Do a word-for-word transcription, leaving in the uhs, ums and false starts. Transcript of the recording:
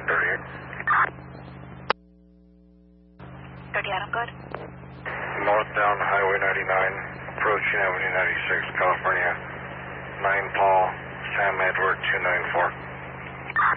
thirty-eight. thirty-eight, I'm good. Northbound Highway ninety-nine, approaching Avenue ninety-six, California. nine Paul, Sam Edward two nine four.